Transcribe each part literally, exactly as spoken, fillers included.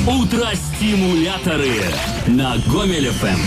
Утро-стимуляторы на Гомель эф эм.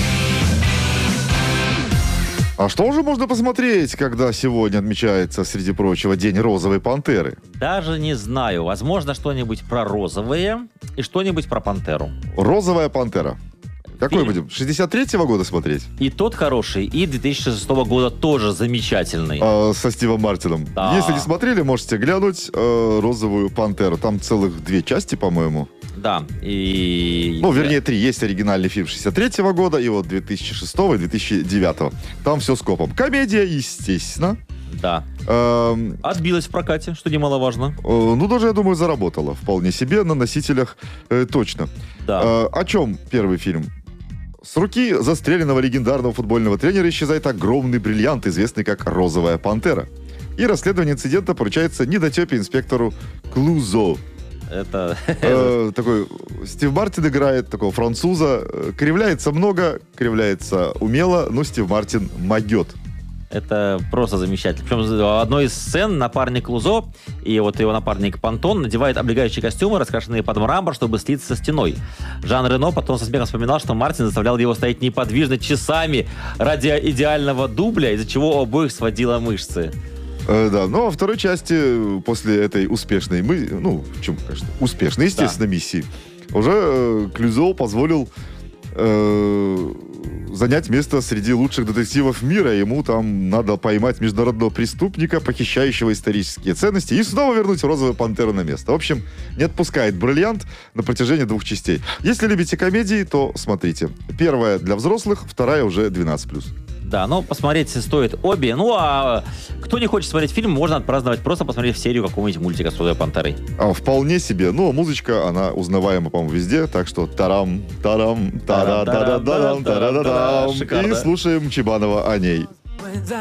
А что уже можно посмотреть, когда сегодня отмечается, среди прочего, День розовой пантеры? Даже не знаю. Возможно, что-нибудь про розовые и что-нибудь про пантеру. Розовая пантера. Какой Фильм. будем? шестьдесят третьего года смотреть? И тот хороший, и две тысячи шестого года тоже замечательный. А, со Стивом Мартином. Да. Если не смотрели, можете глянуть э, «Розовую пантеру». Там целых две части, по-моему. Да. И... Ну, вернее, три. Есть оригинальный фильм шестьдесят третьего года, и вот две тысячи шестого и две тысячи девятого. Там все скопом. Комедия, естественно. Да. Эм, Отбилась в прокате, что немаловажно. э, ну, даже, я думаю, заработала вполне себе на носителях э, точно. Да. Э, о чем первый фильм? С руки застреленного легендарного футбольного тренера исчезает огромный бриллиант, известный как «Розовая пантера». И расследование инцидента поручается недотепе инспектору Клузо. Это... Э, такой Стив Мартин играет такого француза. Э, Кривляется много, кривляется умело, но Стив Мартин могет. Это просто замечательно. Причем в одной из сцен напарник Лузо и вот его напарник Пантон надевают облегающие костюмы, раскрашенные под мрамор, чтобы слиться со стеной. Жан Рено потом со смехом вспоминал, что Мартин заставлял его стоять неподвижно часами ради идеального дубля, из-за чего у обоих сводило мышцы. Э, да, но во второй части, после этой успешной, мы, ну, в чем, конечно, успешной, естественно, Да. миссии, уже э, Клюзо позволил э, занять место среди лучших детективов мира. Ему там надо поймать международного преступника, похищающего исторические ценности, и снова вернуть розовую пантеру на место. В общем, не отпускает бриллиант на протяжении двух частей. Если любите комедии, то смотрите. Первая для взрослых, вторая уже двенадцать плюс. Да, но посмотреть стоит обе. Ну, а кто не хочет смотреть фильм, можно отпраздновать, просто посмотрев серию какого-нибудь мультика с «Розовой пантерой». А, вполне себе. Но музычка, она узнаваема, по-моему, везде. Так что тарам, тарам, тара-да-да-да-дам, тара-да-дам. Шикарно. И слушаем Чебанова о ней.